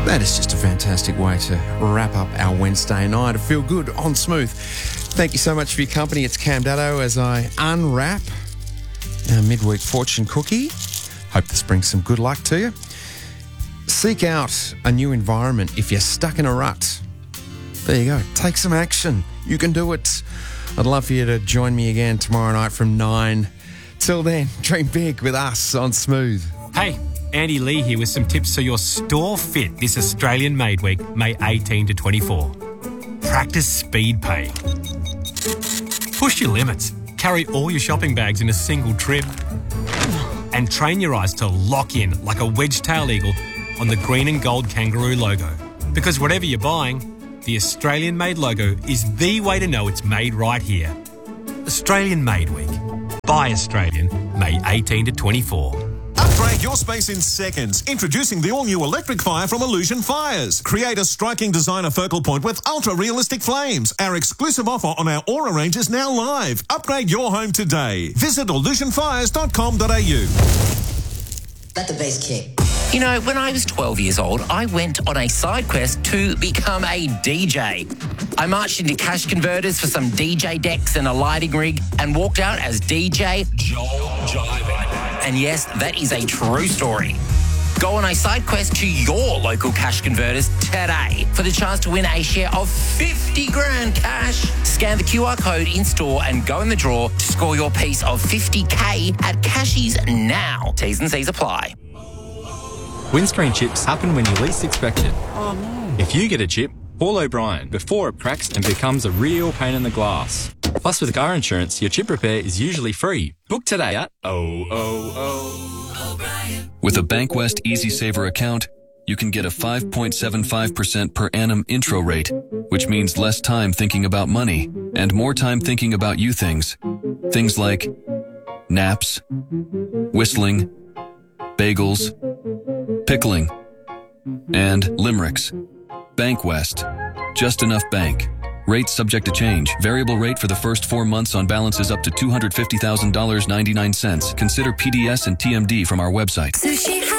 That is just a fantastic way to wrap up our Wednesday night. I feel good on Smooth. Thank you so much for your company. It's Cam Dado as I unwrap our midweek fortune cookie. Hope this brings some good luck to you. Seek out a new environment if you're stuck in a rut. There you go. Take some action. You can do it. I'd love for you to join me again tomorrow night from 9. Till then, dream big with us on Smooth. Hey, Andy Lee here with some tips so your store fit this Australian Made Week, May 18 to 24. Practice speed pay. Push your limits. Carry all your shopping bags in a single trip. And train your eyes to lock in like a wedge-tailed eagle on the green and gold kangaroo logo. Because whatever you're buying, the Australian Made logo is the way to know it's made right here. Australian Made Week. Buy Australian, May 18 to 24. Upgrade your space in seconds. Introducing the all-new electric fire from Illusion Fires. Create a striking designer focal point with ultra-realistic flames. Our exclusive offer on our Aura range is now live. Upgrade your home today. Visit illusionfires.com.au. Let the bass kick. You know, when I was 12 years old, I went on a side quest to become a DJ. I marched into cash converters for some DJ decks and a lighting rig and walked out as DJ Joel Jivin. And yes, that is a true story. Go on a side quest to your local cash converters today for the chance to win a share of 50 grand cash. Scan the QR code in store and go in the draw to score your piece of 50K at Cashies now. T's and C's apply. Windscreen chips happen when you least expect it. Oh no. If you get a chip, call O'Brien before it cracks and becomes a real pain in the glass. Plus, with car insurance, your chip repair is usually free. Book today at O'Brien. With a Bankwest EasySaver account, you can get a 5.75% per annum intro rate, which means less time thinking about money and more time thinking about you things. Things like naps, whistling, bagels, pickling, and limericks. Bankwest. Just enough bank. Rate subject to change. Variable rate for the first 4 months on balances up to $250,000.99. Consider PDS and TMD from our website. Sushi